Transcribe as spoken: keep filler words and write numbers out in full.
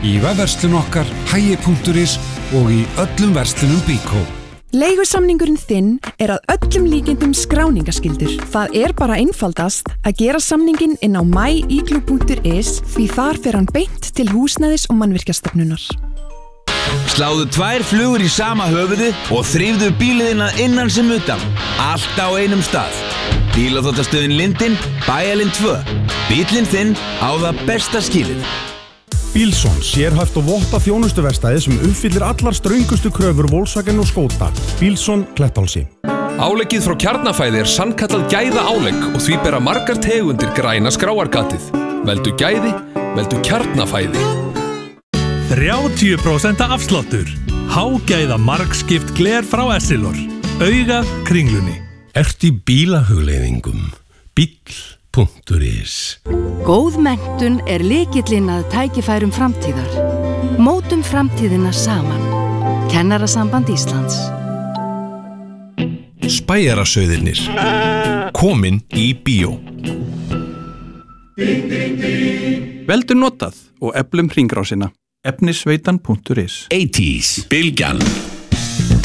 í vefverslun okkar hagi punktur is og í öllum verslunum Bíkó. Leigusamningurinn þinn er að öllum líkindum skráningaskyldur. Það er bara einfaldast að gera samninginn inn á my igloo punktur is því þar fer hann beint til húsnæðis- og mannvirkjastofnunar. Sláðu tvær flugur í sama höfuði og þrífðu bíliðina innan sem utan. Allt á einum stað. Bílaþvottastöðin Lindin, Bæjarlind tvö. Bíllinn þinn á það besta skilið. Bílsson, sérhæft og votta þjónustuverkstæði sem uppfyllir allar ströngustu kröfur Volkswagen og Skoda. Bílsson, Klettálsi. Áleggið frá Kjarnafæði er sannkallað gæða álegg og því bera margar tegundir græna skráargatið. Veldu gæði, veldu Kjarnafæði. þrjátíu prósent afsláttur. Hágæða margskipt gler frá Essilor. Augað Kringlunni. Ert í bílahugleiðingum. Bíll punktur is. Góð menntun er lykillinn að tækifærum framtíðar. Mótum framtíðina saman. Kennarasamband Íslands. Spæjarasauðirnir. Komin í bíó. Veldu notað og eflum hringrásina. efnisveitan punktur is. eighties. Bylgjan.